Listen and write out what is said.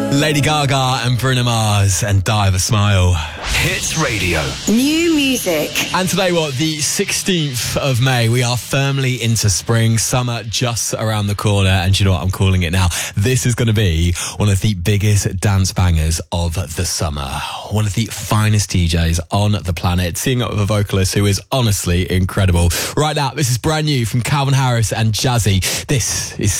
Lady Gaga and Bruno Mars and Die of a Smile. Hits Radio. New music. And today, the 16th of May, we are firmly into spring, summer just around the corner. And you know what I'm calling it now? This is going to be one of the biggest dance bangers of the summer. One of the finest DJs on the planet, teaming up with a vocalist who is honestly incredible. Right now, this is brand new from Calvin Harris and Jazzy. This is